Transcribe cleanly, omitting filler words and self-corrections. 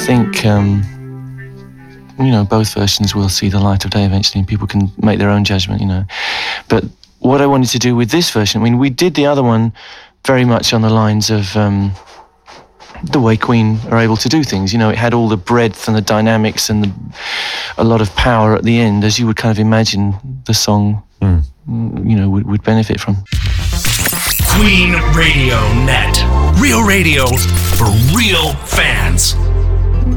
think, both versions will see the light of day eventually, and people can make their own judgment, But what I wanted to do with this version, we did the other one very much on the lines of the way Queen are able to do things. It had all the breadth and the dynamics and a lot of power at the end, as you would kind of imagine the song, would benefit from. Queen Radio Net. Real radio for real fans.